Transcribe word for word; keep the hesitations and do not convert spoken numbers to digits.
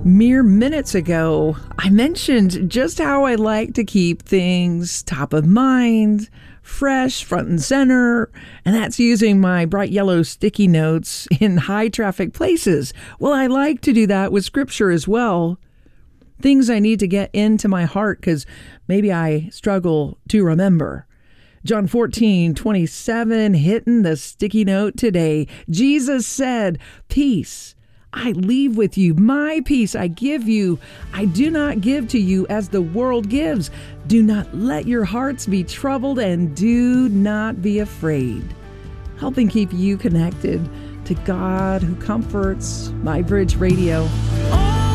Mere minutes ago, I mentioned just how I like to keep things top of mind, fresh, front and center, and that's using my bright yellow sticky notes in high traffic places. Well, I like to do that with scripture as well. Things I need to get into my heart because maybe I struggle to remember. John fourteen twenty-seven, hitting the sticky note today. Jesus said, "Peace I leave with you. My peace I give you. I do not give to you as the world gives. Do not let your hearts be troubled and do not be afraid." Helping keep you connected to God who comforts. My Bridge Radio.